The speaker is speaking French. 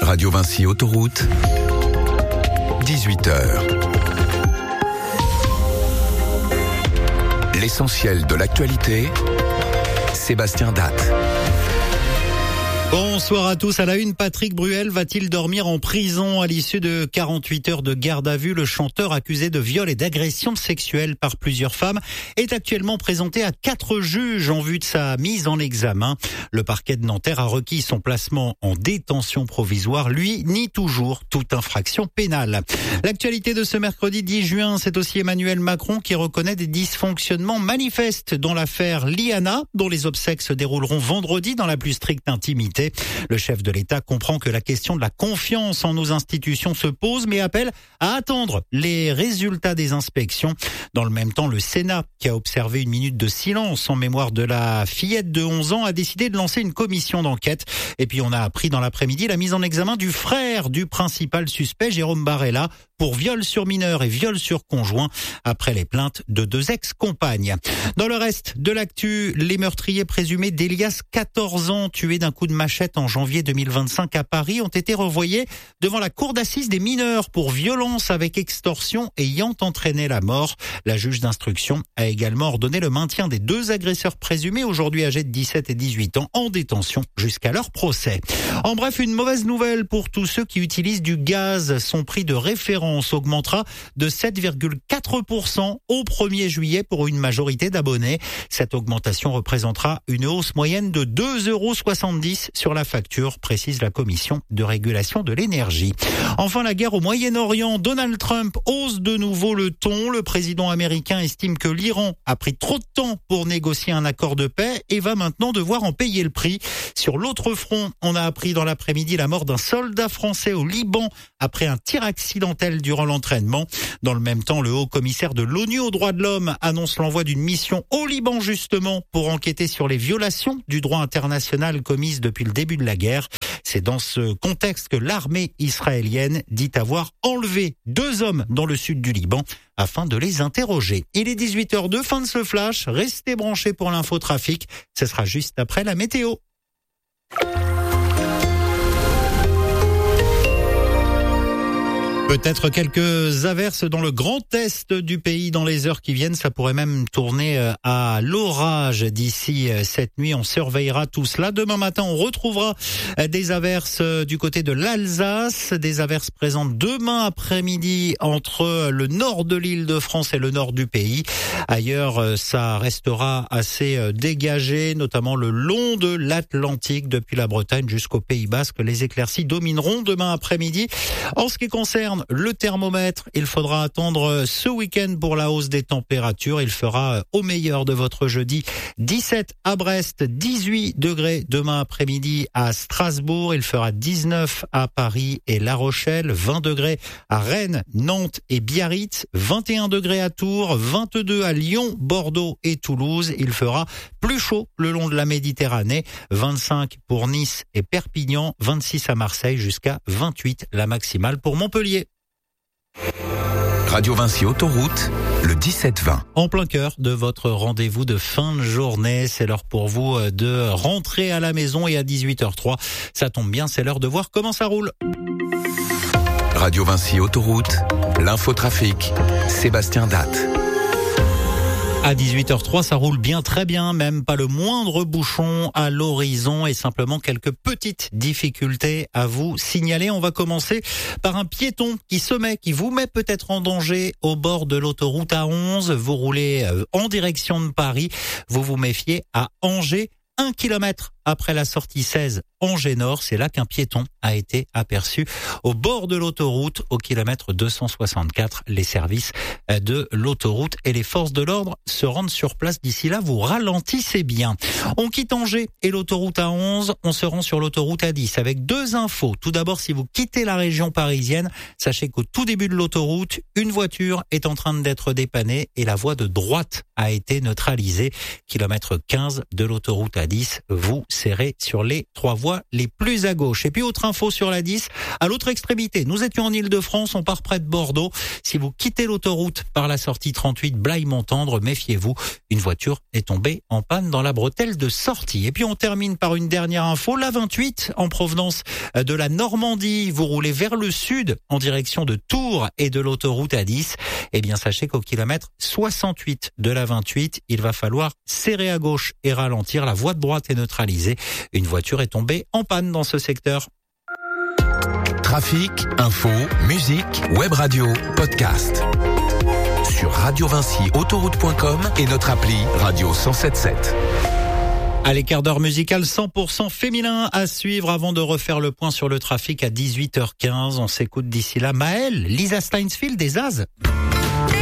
Radio Vinci Autoroute, 18h. L'essentiel de l'actualité, Sébastien Datte. Bonsoir à tous. À la une, Patrick Bruel va-t-il dormir en prison à l'issue de 48 heures de garde à vue? Le chanteur accusé de viol et d'agression sexuelle par plusieurs femmes est actuellement présenté à 4 juges en vue de sa mise en examen. Le parquet de Nanterre a requis son placement en détention provisoire. Lui nie toujours toute infraction pénale. L'actualité de ce mercredi 10 juin, c'est aussi Emmanuel Macron qui reconnaît des dysfonctionnements manifestes dans l'affaire Liana, dont les obsèques se dérouleront vendredi dans la plus stricte intimité. Le chef de l'État comprend que la question de la confiance en nos institutions se pose, mais appelle à attendre les résultats des inspections. Dans le même temps, le Sénat, qui a observé une minute de silence en mémoire de la fillette de 11 ans, a décidé de lancer une commission d'enquête. Et puis on a appris dans l'après-midi la mise en examen du frère du principal suspect, Jérôme Barella, pour viol sur mineur et viol sur conjoint, après les plaintes de 2 ex-compagnes. Dans le reste de l'actu, les meurtriers présumés d'Elias, 14 ans, tué d'un coup de machette en janvier 2025 à Paris, ont été renvoyés devant la cour d'assises des mineurs pour violence avec extorsion ayant entraîné la mort. La juge d'instruction a également ordonné le maintien des 2 agresseurs présumés, aujourd'hui âgés de 17 et 18 ans, en détention jusqu'à leur procès. En bref, une mauvaise nouvelle pour tous ceux qui utilisent du gaz. Son prix de référence augmentera de 7,4% au 1er juillet pour une majorité d'abonnés. Cette augmentation représentera une hausse moyenne de 2,70 € sur la facture, précise la Commission de régulation de l'énergie. Enfin, la guerre au Moyen-Orient. Donald Trump hausse de nouveau le ton. Le président américain estime que l'Iran a pris trop de temps pour négocier un accord de paix et va maintenant devoir en payer le prix. Sur l'autre front, on a appris dans l'après-midi la mort d'un soldat français au Liban après un tir accidentel durant l'entraînement. Dans le même temps, le haut commissaire de l'ONU aux droits de l'homme annonce l'envoi d'une mission au Liban justement pour enquêter sur les violations du droit international commises depuis le début de la guerre. C'est dans ce contexte que l'armée israélienne dit avoir enlevé 2 hommes dans le sud du Liban afin de les interroger. Il est 18h02, fin de ce flash. Restez branchés pour l'infotrafic. Ce sera juste après la météo. Peut-être quelques averses dans le grand est du pays dans les heures qui viennent. Ça pourrait même tourner à l'orage d'ici cette nuit. On surveillera tout cela. Demain matin, on retrouvera des averses du côté de l'Alsace. Des averses présentes demain après-midi entre le nord de l'Île-de-France et le nord du pays. Ailleurs, ça restera assez dégagé, notamment le long de l'Atlantique, depuis la Bretagne jusqu'au Pays Basque. Les éclaircies domineront demain après-midi. En ce qui concerne le thermomètre, il faudra attendre ce week-end pour la hausse des températures. Il fera au meilleur de votre jeudi 17 à Brest, 18 degrés demain après-midi à Strasbourg. Il fera 19 à Paris et La Rochelle, 20 degrés à Rennes, Nantes et Biarritz, 21 degrés à Tours, 22 à Lyon, Bordeaux et Toulouse. Il fera plus chaud le long de la Méditerranée, 25 pour Nice et Perpignan, 26 à Marseille jusqu'à 28 la maximale pour Montpellier. Radio Vinci Autoroute, le 17-20. En plein cœur de votre rendez-vous de fin de journée, c'est l'heure pour vous de rentrer à la maison et à 18h03, ça tombe bien, c'est l'heure de voir comment ça roule. Radio Vinci Autoroute, l'infotrafic, Sébastien Datte. À 18h03, ça roule bien, très bien, même pas le moindre bouchon à l'horizon et simplement quelques petites difficultés à vous signaler. On va commencer par un piéton qui vous met peut-être en danger au bord de l'autoroute A11. Vous roulez en direction de Paris, vous vous méfiez à Angers. 1 kilomètre après la sortie 16 Angers-Nord, c'est là qu'un piéton a été aperçu au bord de l'autoroute, au kilomètre 264. Les services de l'autoroute et les forces de l'ordre se rendent sur place. D'ici là, vous ralentissez bien. On quitte Angers et l'autoroute A11, on se rend sur l'autoroute A10 avec 2 infos. Tout d'abord, si vous quittez la région parisienne, sachez qu'au tout début de l'autoroute, une voiture est en train d'être dépannée et la voie de droite a été neutralisée. Kilomètre 15 de l'autoroute A10, vous serré sur les 3 voies les plus à gauche. Et puis autre info sur la 10, à l'autre extrémité, nous étions en Île-de-France, on part près de Bordeaux. Si vous quittez l'autoroute par la sortie 38 Blaye-Montendre, méfiez-vous, une voiture est tombée en panne dans la bretelle de sortie. Et puis on termine par une dernière info, la 28 en provenance de la Normandie. Vous roulez vers le sud en direction de Tours et de l'autoroute A10. Eh bien sachez qu'au kilomètre 68 de la 28, il va falloir serrer à gauche et ralentir. La voie de droite est neutralisée. Une voiture est tombée en panne dans ce secteur. Trafic, info, musique, web radio, podcast. Sur radiovinci-autoroute.com et notre appli Radio 107.7. Allez, quart d'heure musical 100% féminin à suivre avant de refaire le point sur le trafic à 18h15. On s'écoute d'ici là Maëlle, Lisa Steinsfield des Az.